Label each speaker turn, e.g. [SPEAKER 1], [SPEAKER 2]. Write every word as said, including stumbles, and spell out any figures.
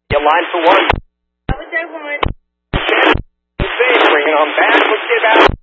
[SPEAKER 1] You line for one.
[SPEAKER 2] That was I want.
[SPEAKER 1] Bring it on back. Let's get out.